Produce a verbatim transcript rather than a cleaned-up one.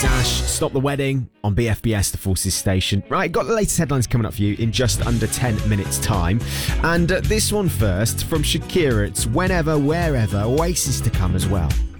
it's Ash. Stop the Wedding on B F B S, the Forces station. Right, got the latest headlines coming up for you in just under ten minutes' time. And uh, this one first from Shakira. It's Whenever, Wherever, Oasis to come as well.